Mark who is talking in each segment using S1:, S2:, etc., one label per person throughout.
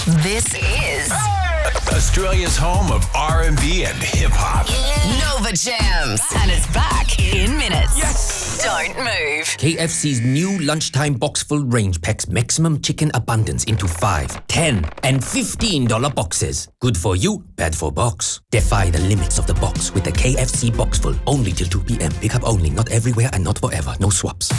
S1: This is
S2: Australia's home of R&B and hip-hop.
S1: Nova Jams. And it's back in minutes.
S2: Yes!
S1: Don't move.
S3: KFC's new lunchtime box-full range packs maximum chicken abundance into 5, 10 and $15 boxes. Good for you, bad for box. Defy the limits of the box with the KFC box-full. Only till 2 p.m. Pick up only, not everywhere and not forever. No swaps.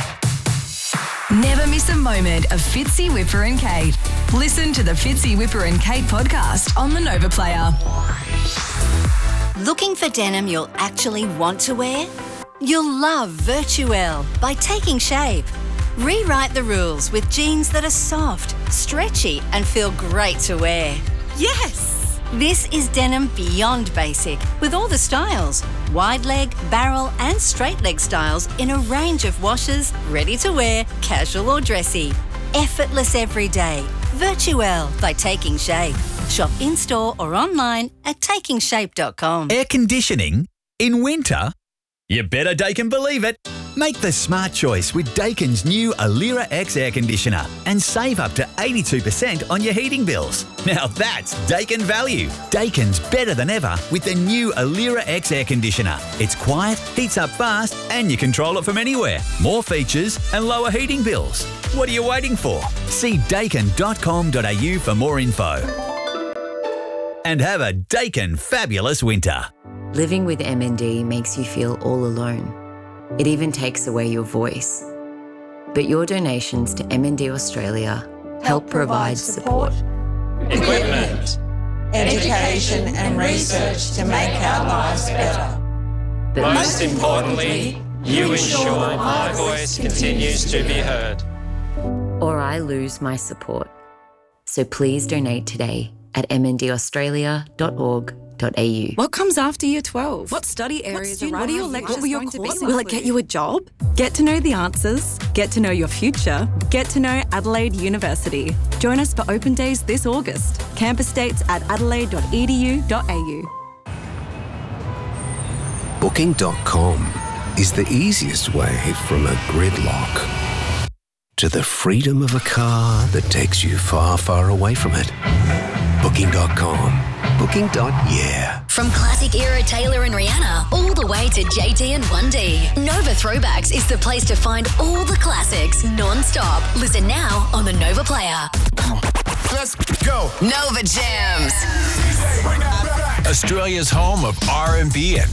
S4: Never miss a moment of Fitzy, Whipper and Kate. Listen to the Fitzy, Whipper and Kate podcast on the Nova Player.
S5: Looking for denim you'll actually want to wear? You'll love Virtuelle by Taking Shape. Rewrite the rules with jeans that are soft, stretchy and feel great to wear. Yes! This is denim beyond basic with all the styles. Wide leg, barrel and straight leg styles in a range of washes, ready to wear, casual or dressy. Effortless every day. Virtuelle by Taking Shape. Shop in-store or online at takingshape.com.
S6: Air conditioning in winter? You better Daikin believe it. Make the smart choice with Daikin's new Alira X air conditioner and save up to 82% on your heating bills. Now that's Daikin value. Daikin's better than ever with the new Alira X air conditioner. It's quiet, heats up fast and you control it from anywhere. More features and lower heating bills. What are you waiting for? See daikin.com.au for more info. And have a Daikin fabulous winter.
S7: Living with MND makes you feel all alone. It even takes away your voice. But your donations to MND Australia help provide support,
S8: equipment, education and research to make our lives better.
S7: but
S8: Most importantly, you ensure my voice continues to be heard.
S7: or I lose my support. So please donate today at mndaustralia.org.au.
S9: What comes after year 12? What study areas are What are your lectures going to be? Will it get you a job? Get to know the answers. Get to know your future. Get to know Adelaide University. Join us for open days this August. Campus dates at adelaide.edu.au.
S10: Booking.com is the easiest way from a gridlock to the freedom of a car that takes you far, far away from it. Booking.com. Booking.yeah.
S1: From classic era Taylor and Rihanna all the way to JT and 1D. Nova Throwbacks is the place to find all the classics non-stop. Listen now on the Nova Player.
S2: Let's go.
S1: Nova Jams.
S2: Australia's home of R&B and